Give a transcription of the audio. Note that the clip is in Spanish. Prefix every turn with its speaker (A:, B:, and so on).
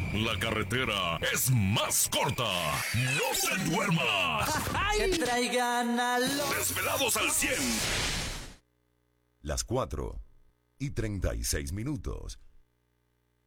A: La carretera es más corta. No se duerma.
B: Que traigan a los
A: Desvelados al 100.
C: Las 4:36.